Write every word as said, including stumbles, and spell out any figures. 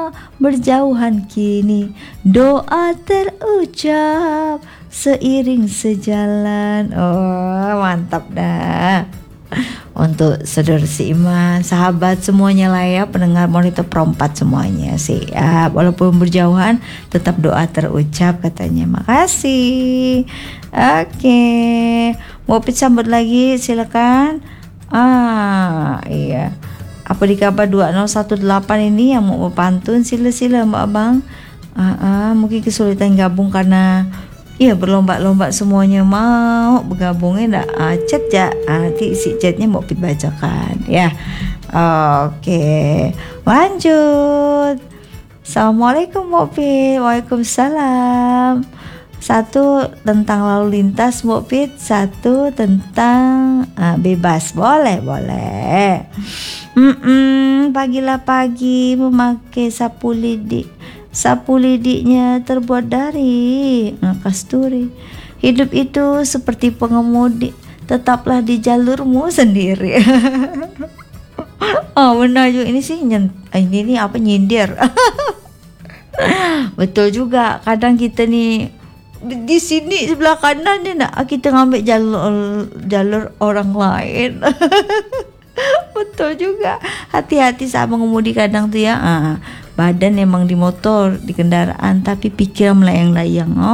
berjauhan kini, doa terucap seiring sejalan. Oh, mantap dah. Untuk saudara seiman, sahabat semuanya lah ya, pendengar Monitor Perempat semuanya siap. Walaupun berjauhan, tetap doa terucap katanya. Makasih. Oke, mau Pit sambut lagi silakan. Ah iya, apa di kabar dua nol satu delapan ini yang mau pantun, sila-sila Mbak Abang. Ah, ah, mungkin kesulitan gabung karena iya berlomba-lomba semuanya mau bergabungnya enggak. Ah, chat ya, ah, nanti isi chatnya mau Pit bacakan ya. Oke, lanjut. Assalamualaikum Mbak Pit. Waalaikumsalam. Satu tentang lalu lintas Mbak Pit, satu tentang ah, bebas. Boleh, boleh. Mm-mm, pagilah pagi memakai sapu lidik. Sapu lidiknya terbuat dari uh, kasturi. Hidup itu seperti pengemudi, tetaplah di jalurmu sendiri. Oh benar juga ini sih nyent- ini nih apa nyindir. Betul juga, kadang kita nih di sini sebelah kanan nih nak kita ngambil jalur jalur orang lain. Betul juga, hati-hati saat mengemudi kadang tuh ya. Ah, badan emang di motor di kendaraan tapi pikiran melayang-layang.